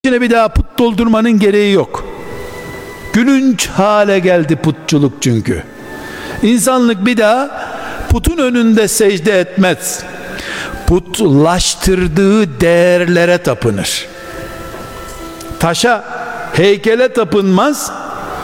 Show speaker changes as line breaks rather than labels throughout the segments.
İçine bir daha put doldurmanın gereği yok. Gülünç hale geldi putçuluk çünkü. İnsanlık bir daha putun önünde secde etmez. Putlaştırdığı değerlere tapınır. Taşa, heykele tapınmaz.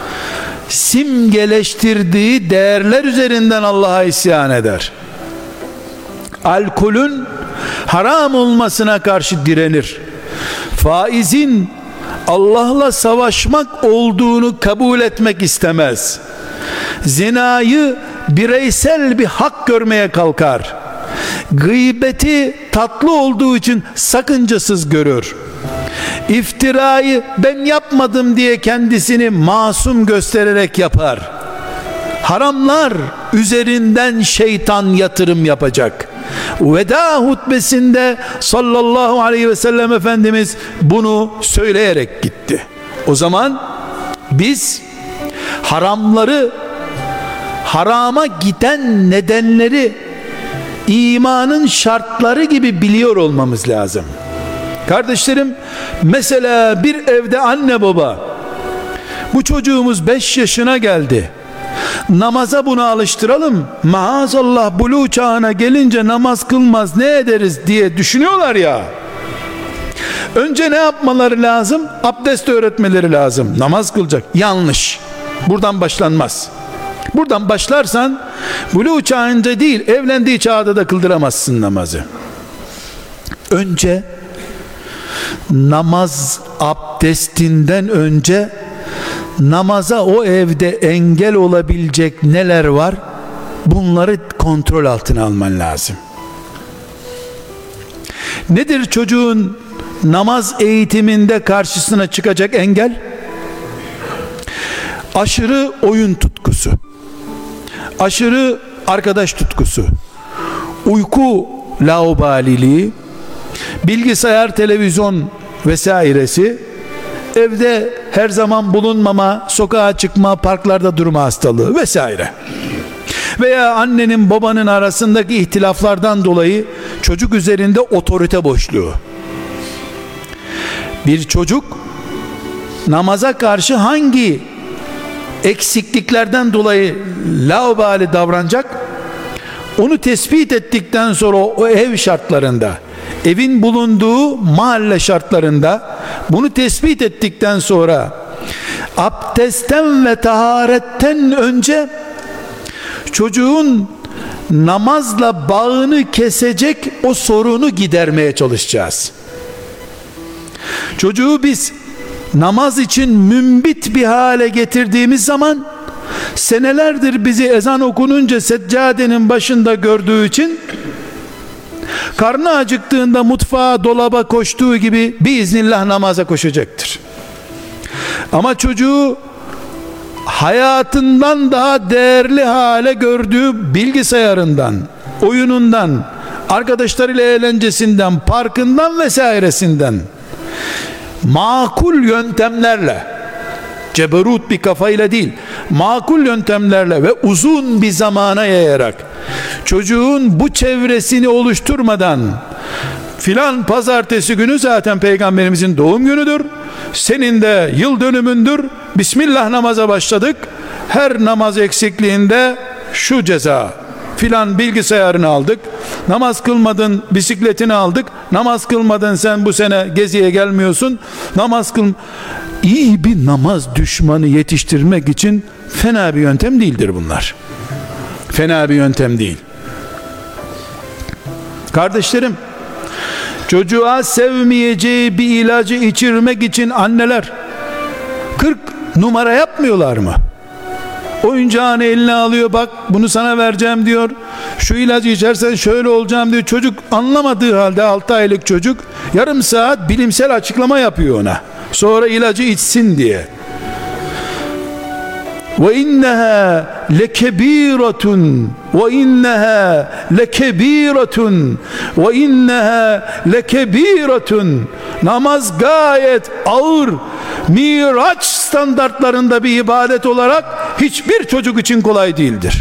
Simgeleştirdiği değerler üzerinden Allah'a isyan eder. Alkolün haram olmasına karşı direnir. Faizin Allah'la savaşmak olduğunu kabul etmek istemez. Zinayı bireysel bir hak görmeye kalkar. Gıybeti tatlı olduğu için sakıncasız görür. İftirayı ben yapmadım diye kendisini masum göstererek yapar. Haramlar üzerinden şeytan yatırım yapacak. Veda hutbesinde sallallahu aleyhi ve sellem Efendimiz bunu söyleyerek gitti. O zaman biz haramları, harama giden nedenleri imanın şartları gibi biliyor olmamız lazım. Kardeşlerim, mesela bir evde anne baba, bu çocuğumuz 5 yaşına geldi, namaza bunu alıştıralım, maazallah buluğ çağına gelince namaz kılmaz ne ederiz diye düşünüyorlar ya. Önce ne yapmaları lazım? Abdest öğretmeleri lazım. Namaz kılacak. Yanlış. Buradan başlanmaz. Buradan başlarsan buluğ çağınca değil, evlendiği çağda da kıldıramazsın namazı. Önce namaz abdestinden önce namaza o evde engel olabilecek neler var, bunları kontrol altına alman lazım. Nedir çocuğun namaz eğitiminde karşısına çıkacak engel? Aşırı oyun tutkusu, aşırı arkadaş tutkusu, uyku laubaliliği, bilgisayar, televizyon vesairesi, evde her zaman bulunmama, sokağa çıkma, parklarda durma hastalığı vesaire. Veya annenin babanın arasındaki ihtilaflardan dolayı çocuk üzerinde otorite boşluğu. Bir çocuk namaza karşı hangi eksikliklerden dolayı laubali davranacak? Onu tespit ettikten sonra o ev şartlarında, evin bulunduğu mahalle şartlarında bunu tespit ettikten sonra abdestten ve taharetten önce çocuğun namazla bağını kesecek o sorunu gidermeye çalışacağız. Çocuğu biz namaz için mümbit bir hale getirdiğimiz zaman, senelerdir bizi ezan okununca seccadenin başında gördüğü için karnı acıktığında mutfağa, dolaba koştuğu gibi biiznillah namaza koşacaktır. Ama çocuğu hayatından daha değerli hale gördüğü bilgisayarından, oyunundan, arkadaşlarıyla eğlencesinden, parkından vesairesinden makul yöntemlerle, ceberut bir kafayla değil, makul yöntemlerle ve uzun bir zamana yayarak çocuğun bu çevresini oluşturmadan, filan pazartesi günü zaten peygamberimizin doğum günüdür, senin de yıl dönümündür, bismillah namaza başladık, her namaz eksikliğinde şu ceza, filan bilgisayarını aldık, namaz kılmadın bisikletini aldık, namaz kılmadın sen bu sene geziye gelmiyorsun, namaz kıl. İyi bir namaz düşmanı yetiştirmek için fena bir yöntem değildir bunlar. Fena bir yöntem değil. Kardeşlerim, çocuğa sevmeyeceği bir ilacı içirmek için anneler 40 numara yapmıyorlar mı? Oyuncağını eline alıyor, bak bunu sana vereceğim diyor, şu ilacı içersen şöyle olacağım diyor. Çocuk anlamadığı halde, 6 aylık çocuk yarım saat bilimsel açıklama yapıyor ona, sonra ilacı içsin diye. Ve inneha lekebiratun ve inneha lekebiratun ve inneha lekebiratun. Namaz gayet ağır, Miraç standartlarında bir ibadet olarak hiçbir çocuk için kolay değildir.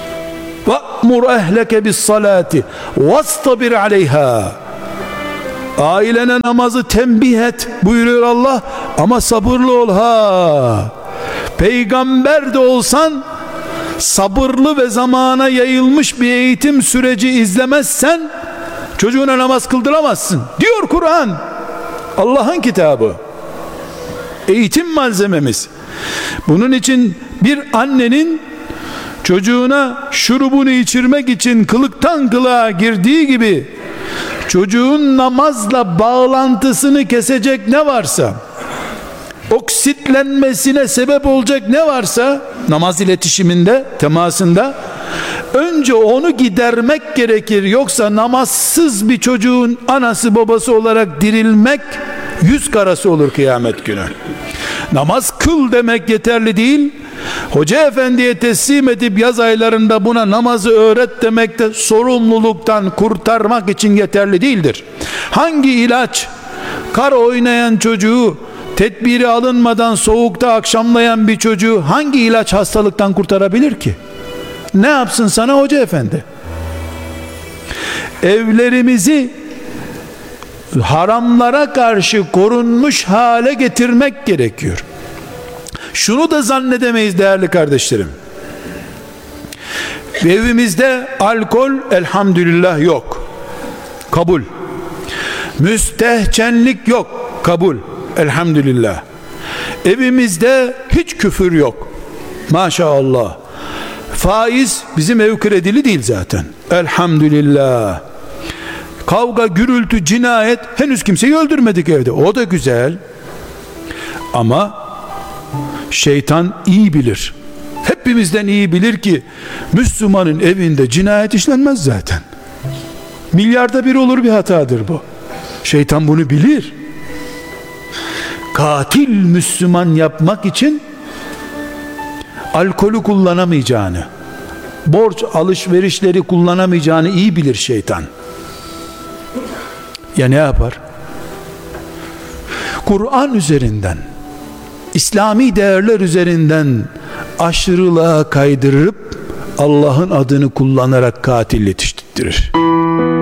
وَأْمُرْ أَهْلَكَ بِالصَّلَاةِ وَاسْتَبِرْ عَلَيْهَا. Ailene namazı tembih et buyuruyor Allah, ama sabırlı ol ha. Peygamber de olsan sabırlı ve zamana yayılmış bir eğitim süreci izlemezsen çocuğuna namaz kıldıramazsın diyor Kur'an. Allah'ın kitabı, eğitim malzememiz. Bunun için bir annenin çocuğuna şurubunu içirmek için kılıktan kılığa girdiği gibi, çocuğun namazla bağlantısını kesecek ne varsa, oksitlenmesine sebep olacak ne varsa namaz iletişiminde, temasında önce onu gidermek gerekir. Yoksa namazsız bir çocuğun anası babası olarak dirilmek yüz karası olur kıyamet günü. Namaz kıl demek yeterli değil. Hoca efendiye teslim edip yaz aylarında buna namazı öğret demek de sorumluluktan kurtarmak için yeterli değildir. Hangi ilaç kar oynayan çocuğu, tedbiri alınmadan soğukta akşamlayan bir çocuğu hangi ilaç hastalıktan kurtarabilir ki? Ne yapsın sana hoca efendi? Evlerimizi haramlara karşı korunmuş hale getirmek gerekiyor. Şunu da zannedemeyiz değerli kardeşlerim. Evimizde alkol elhamdülillah yok. Kabul. Müstehcenlik yok. Kabul. Elhamdülillah. Evimizde hiç küfür yok. Maşallah. Faiz bizim ev kredili değil zaten. Elhamdülillah. Kavga, gürültü, cinayet, henüz kimseyi öldürmedik evde. O da güzel. Ama şeytan iyi bilir. Hepimizden iyi bilir ki Müslümanın evinde cinayet işlenmez zaten. Milyarda bir olur bir hatadır bu. Şeytan bunu bilir. Katil Müslüman yapmak için alkolü kullanamayacağını, borç alışverişleri kullanamayacağını iyi bilir şeytan. Ya ne yapar? Kur'an üzerinden, İslami değerler üzerinden aşırılığa kaydırıp Allah'ın adını kullanarak katil yetiştirir.